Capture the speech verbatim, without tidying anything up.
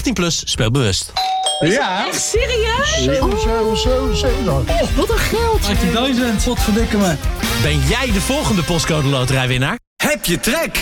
achttien plus, speel bewust. Ja. Echt serieus? zeven, zeven, zeven, zeven dan. Oh, wat een geld. achttien duizend, wat verdikken me. Ben jij de volgende postcode loterijwinnaar? Heb je trek?